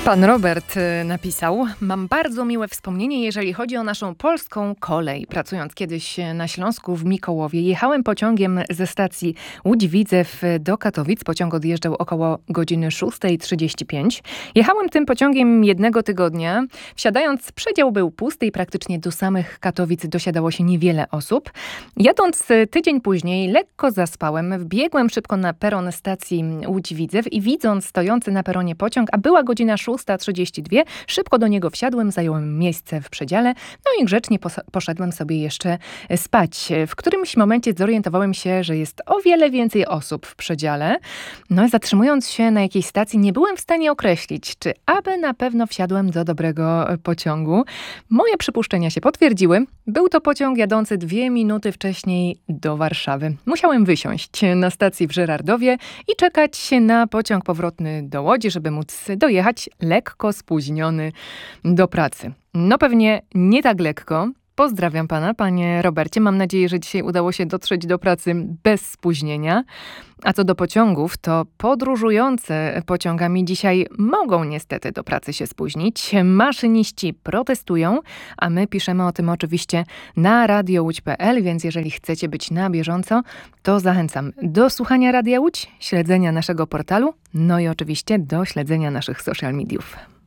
Pan Robert napisał: mam bardzo miłe wspomnienie, jeżeli chodzi o naszą polską kolej. Pracując kiedyś na Śląsku w Mikołowie, jechałem pociągiem ze stacji Łódź-Widzew do Katowic. Pociąg odjeżdżał około godziny 6:35. Jechałem tym pociągiem jednego tygodnia. Wsiadając, przedział był pusty i praktycznie do samych Katowic dosiadało się niewiele osób. Jadąc tydzień później, lekko zaspałem. Wbiegłem szybko na peron stacji Łódź-Widzew i widząc stojący na peronie pociąg, a była godzina 6:32, szybko do niego wsiadłem, zająłem miejsce w przedziale, no i grzecznie poszedłem sobie jeszcze spać. W którymś momencie zorientowałem się, że jest o wiele więcej osób w przedziale. No i zatrzymując się na jakiejś stacji, nie byłem w stanie określić, czy aby na pewno wsiadłem do dobrego pociągu. Moje przypuszczenia się potwierdziły. Był to pociąg jadący 2 minuty wcześniej do Warszawy. Musiałem wysiąść na stacji w Żyrardowie i czekać na pociąg powrotny do Łodzi, żeby móc dojechać lekko spóźniony do pracy. No pewnie nie tak lekko. Pozdrawiam pana, panie Robercie. Mam nadzieję, że dzisiaj udało się dotrzeć do pracy bez spóźnienia. A co do pociągów, to podróżujące pociągami dzisiaj mogą niestety do pracy się spóźnić. Maszyniści protestują, a my piszemy o tym oczywiście na radiołódź.pl, więc jeżeli chcecie być na bieżąco, to zachęcam do słuchania Radia Łódź, śledzenia naszego portalu, no i oczywiście do śledzenia naszych social mediów.